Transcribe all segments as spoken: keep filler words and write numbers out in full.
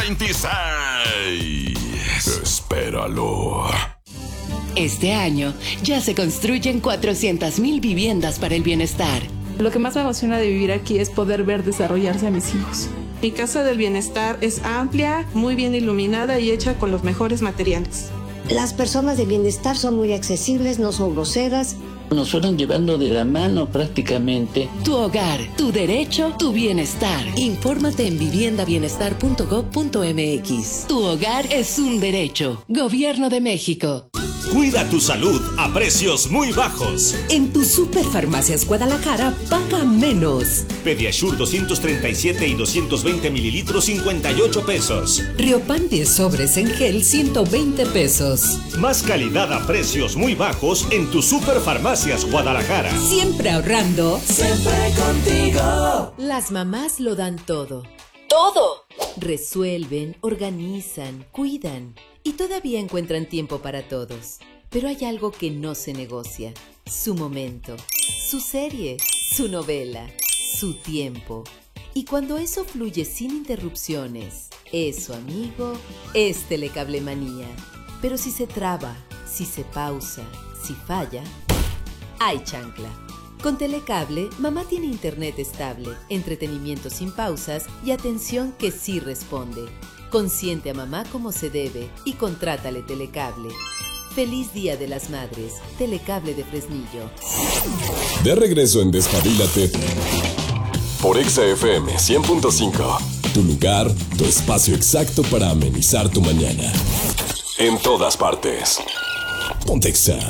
veintiséis. Espéralo. Este año ya se construyen cuatrocientas mil viviendas para el bienestar. Lo que más me emociona de vivir aquí es poder ver desarrollarse a mis hijos. Mi Casa del Bienestar es amplia, muy bien iluminada y hecha con los mejores materiales. Las personas de bienestar son muy accesibles, no son groseras. Nos fueron llevando de la mano prácticamente. Tu hogar, tu derecho, tu bienestar. Infórmate en vivienda bienestar punto gob punto mx. Tu hogar es un derecho. Gobierno de México. Cuida tu salud a precios muy bajos. En tu Superfarmacias Guadalajara, paga menos. Pediasure doscientos treinta y siete y doscientos veinte mililitros, cincuenta y ocho pesos. Riopan diez sobres en gel, ciento veinte pesos. Más calidad a precios muy bajos en tu Superfarmacias Guadalajara. Siempre ahorrando. Siempre contigo. Las mamás lo dan todo. ¡Todo! Resuelven, organizan, cuidan. Y todavía encuentran tiempo para todos. Pero hay algo que no se negocia. Su momento, su serie, su novela, su tiempo. Y cuando eso fluye sin interrupciones, eso, amigo, es Telecablemanía. Pero si se traba, si se pausa, si falla, hay chancla. Con Telecable, mamá tiene internet estable, entretenimiento sin pausas y atención que sí responde. Consiente a mamá como se debe y contrátale Telecable. Feliz Día de las Madres. Telecable de Fresnillo. De regreso en Despabilate por Exa F M cien punto cinco. Tu lugar, tu espacio exacto para amenizar tu mañana. En todas partes. Ponte Exa.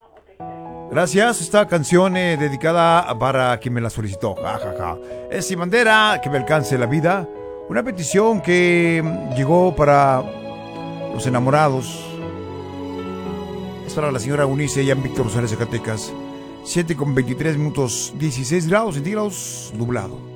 Gracias, esta canción eh, dedicada para quien me la solicitó. Ja, ja, ja. Es Sin Bandera, que me alcance la vida. Una petición que llegó para los enamorados. Es para la señora Eunice, allá en Víctor Rosales, Zacatecas. siete con veintitrés minutos, dieciséis grados centígrados, nublado.